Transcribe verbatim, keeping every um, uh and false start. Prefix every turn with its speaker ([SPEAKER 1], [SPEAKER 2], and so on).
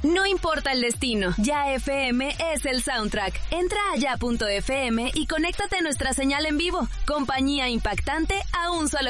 [SPEAKER 1] No importa el destino, Ya F M es el soundtrack. Entra a ya punto f m y conéctate a nuestra señal en vivo. Compañía impactante a un solo